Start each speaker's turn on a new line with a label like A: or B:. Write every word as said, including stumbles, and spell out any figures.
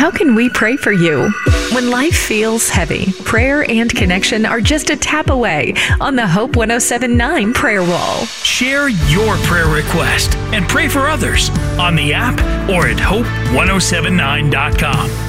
A: how can we pray for you? When life feels heavy, prayer and connection are just a tap away on the Hope one oh seven point nine prayer wall.
B: Share your prayer request and pray for others on the app or at hope one oh seven nine dot com.